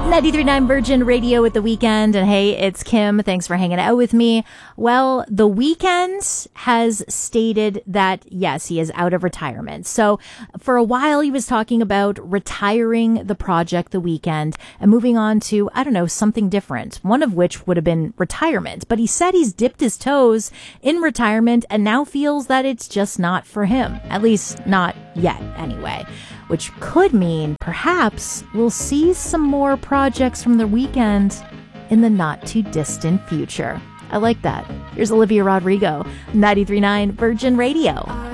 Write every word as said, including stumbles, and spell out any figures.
ninety-three point nine Virgin Radio with The Weeknd. And hey, it's Kim. Thanks for hanging out with me. Well, The Weeknd has stated that, yes, he is out of retirement. So for a while, he was talking about retiring the project The Weeknd and moving on to, I don't know, something different. One of which would have been retirement. But he said he's dipped his toes in retirement and now feels that it's just not for him. At least not yet, anyway. Which could mean perhaps we'll see some more projects from The Weeknd in the not too distant future. I like that. Here's Olivia Rodrigo, ninety-three point nine Virgin Radio.